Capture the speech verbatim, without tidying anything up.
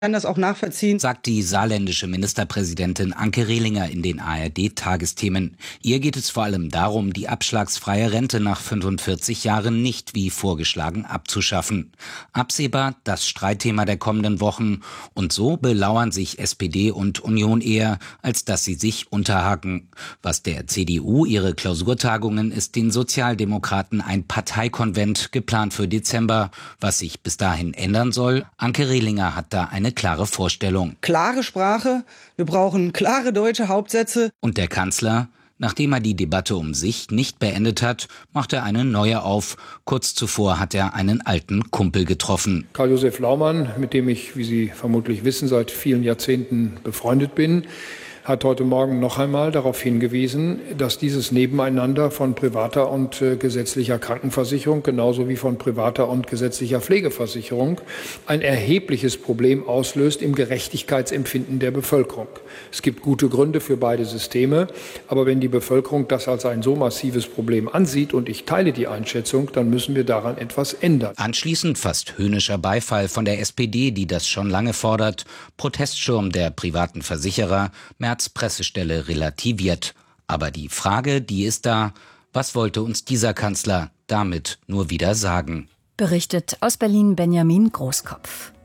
kann das auch nachvollziehen, sagt die saarländische Ministerpräsidentin Anke Rehlinger in den A R D-Tagesthemen. Ihr geht es vor allem darum, die abschlagsfreie Rente nach fünfundvierzig Jahren nicht wie vorgeschlagen abzuschaffen. Absehbar das Streitthema der kommenden Wochen. Und so belauern sich S P D und Union eher, als dass sie sich unterhaken. Was der C D U ihre Klausurtagungen ist den Sozialdemokraten ein Parteikonvent geplant für Dezember. Was sich bis dahin ändern soll, Anke Rehlinger hat da eine klare Vorstellung. Klare Sprache, wir brauchen klare deutsche Hauptsätze. Und der Kanzler? Nachdem er die Debatte um sich nicht beendet hat, macht er eine neue auf. Kurz zuvor hat er einen alten Kumpel getroffen. Karl-Josef Laumann, mit dem ich, wie Sie vermutlich wissen, seit vielen Jahrzehnten befreundet bin, hat heute Morgen noch einmal darauf hingewiesen, dass dieses Nebeneinander von privater und äh, gesetzlicher Krankenversicherung genauso wie von privater und gesetzlicher Pflegeversicherung ein erhebliches Problem auslöst im Gerechtigkeitsempfinden der Bevölkerung. Es gibt gute Gründe für beide Systeme, aber wenn die Bevölkerung das als ein so massives Problem ansieht, und ich teile die Einschätzung, dann müssen wir daran etwas ändern. Anschließend fast höhnischer Beifall von der S P D, die das schon lange fordert. Protestschirm der privaten Versicherer, Pressestelle relativiert. Aber die Frage, die ist da, was wollte uns dieser Kanzler damit nur wieder sagen? Berichtet aus Berlin Benjamin Großkopf.